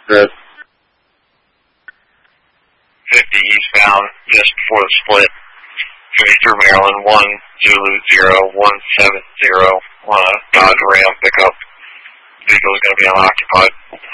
Good. 50 eastbound just before the split. Through Maryland, 1 Zulu 0 170 on a Dodge Ram pickup. Vehicle is going to be unoccupied.